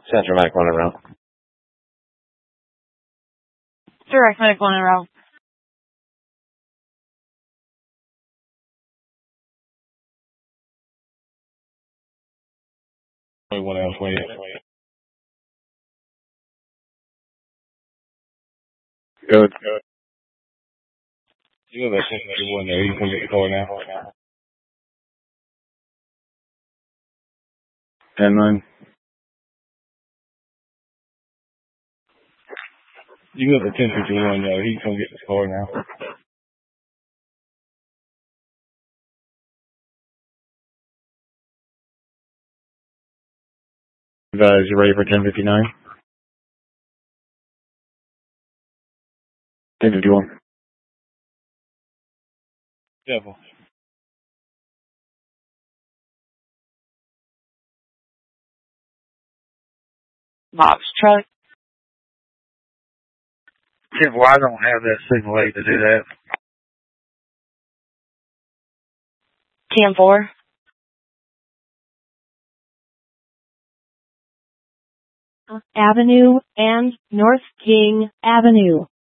Central Medic 1 in row. Direct Medic 1 in row. One else way. Good. You know that the one there, you can get the call now. 10-9. You got the 1051 there, he's gonna get the score now. Guys, you ready for 1059? 1051. Devil. Box truck. Well, I don't have that signal 8 to do that. TM4. Avenue and North King Avenue.